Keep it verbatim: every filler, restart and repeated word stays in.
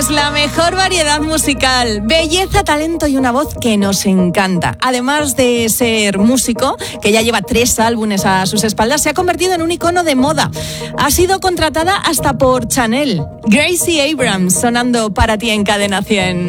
la mejor variedad musical, belleza, talento y una voz que nos encanta. Además de ser músico, que ya lleva tres álbumes a sus espaldas, se ha convertido en un icono de moda. Ha sido contratada hasta por Chanel. Gracie Abrams, sonando para ti en Cadena cien.